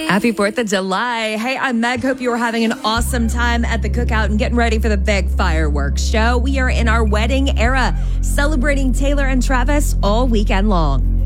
Happy 4th of July. Hey, I'm Meg. Hope you are having an awesome time at the cookout and getting ready for the big fireworks show. We are in our wedding era, celebrating Taylor and Travis all weekend long.